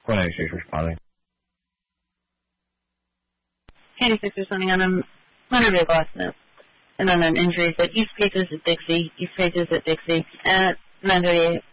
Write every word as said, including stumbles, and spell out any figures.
four ninety-six responding. eighty-six responding on a motor vehicle accident. And on an injury at East Paces at Dixie, East Paces at Dixie at nine thirty-eight.